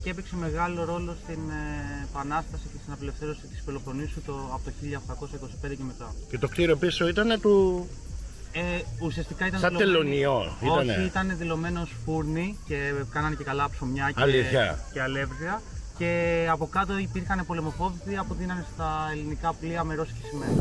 και έπαιξε μεγάλο ρόλο στην επανάσταση και στην απελευθέρωση της Πελοποννήσου από το 1825 και μετά. Και το κτίριο πίσω ήταν του... Ουσιαστικά ήταν σαν τελωνιό. Όχι, ήταν δηλωμένος φούρνη και κάνανε και καλά ψωμιά και αλεύρια. Και από κάτω υπήρχαν πολεμοφόδια που δίνανε στα ελληνικά πλοία με ρώσικη σημαία.